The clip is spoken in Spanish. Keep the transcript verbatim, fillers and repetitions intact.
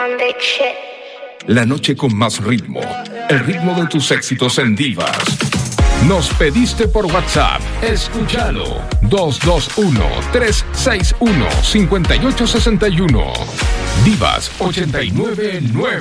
La noche con más ritmo. El ritmo de tus éxitos en Divas. Nos pediste por WhatsApp. Escúchalo. dos dos uno, tres seis uno, cinco ocho seis uno. Divas ochenta y nueve nueve.